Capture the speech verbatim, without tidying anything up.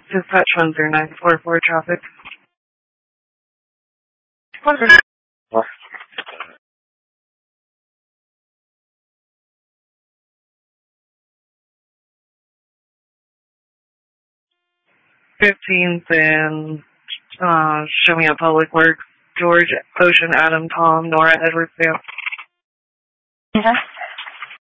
Dispatch one zero nine four four traffic. What? fifteenth and uh, show me at Public Works. George, Ocean, Adam, Tom, Nora, Edward, Sam. Okay.